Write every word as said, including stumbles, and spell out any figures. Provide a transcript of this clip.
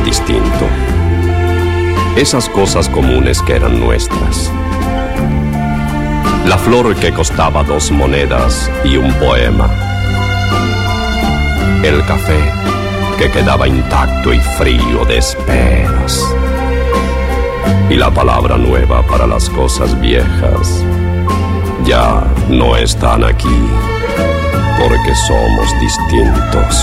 distinto. Esas cosas comunes que eran nuestras. La flor que costaba dos monedas y un poema. El café que quedaba intacto y frío de esperas. Y la palabra nueva para las cosas viejas ya no están aquí porque somos distintos.